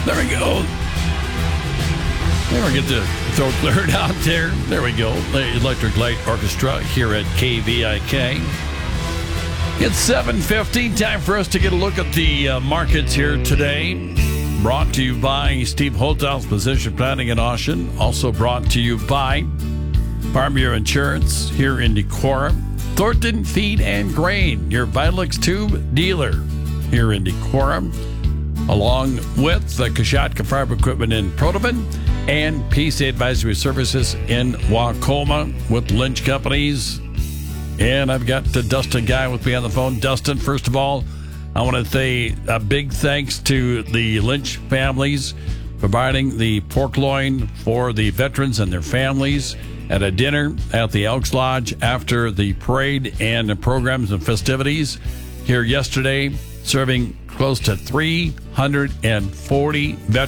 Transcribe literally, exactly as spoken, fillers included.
There we go. Never get the throat cleared out there. There we go. The Electric Light Orchestra here at K V I K. It's seven fifty. Time for us to get a look at the uh, markets here today. Brought to you by Steve Holthouse Position Planning in Austin. Also brought to you by Farm Bureau Insurance here in Decorah. Thornton Feed and Grain, your Vitalix Tube dealer here in Decorah. Along with the Kashatka Farm Equipment in Protoman and P C Advisory Services in Wacoma with Lynch Companies. And I've got the Dustin Guy with me on the phone. Dustin, first of all, I want to say a big thanks to the Lynch families providing the pork loin for the veterans and their families at a dinner at the Elks Lodge after the parade and the programs and festivities here yesterday, serving close to three hundred forty veterans.